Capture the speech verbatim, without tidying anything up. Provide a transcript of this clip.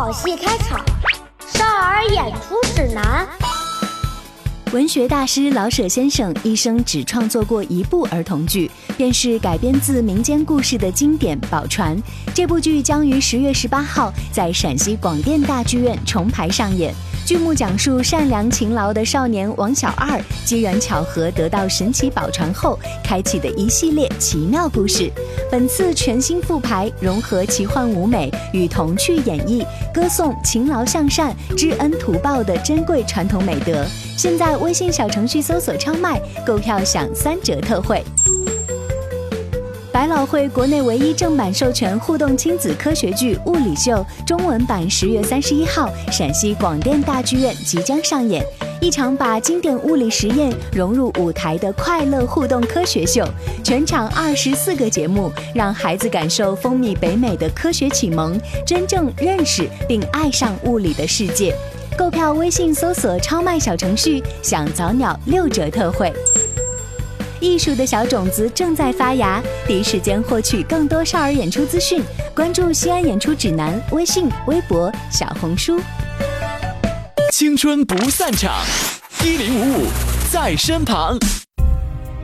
好戏开场，少儿演出指南。 文学大师老舍先生一生只创作过一部儿童剧，便是改编自民间故事的经典《宝船》。这部剧将于十月十八号在陕西广电大剧院重排上演。剧目讲述善良勤劳的少年王小二机缘巧合得到神奇宝船后开启的一系列奇妙故事。本次全新复排，融合奇幻舞美与童趣演绎，歌颂勤劳向善、知恩图报的珍贵传统美德。现在微信小程序搜索超卖，购票享三折特惠。百老汇国内唯一正版授权互动亲子科学剧《物理秀》中文版十月三十一号陕西广电大剧院即将上演，一场把经典物理实验融入舞台的快乐互动科学秀。全场二十四个节目，让孩子感受风靡北美的科学启蒙，真正认识并爱上物理的世界。购票微信搜索超卖小程序，享早鸟六折特惠。艺术的小种子正在发芽，第一时间获取更多少儿演出资讯，关注西安演出指南微信、微博、小红书。 青春不散场，一零五五在身旁。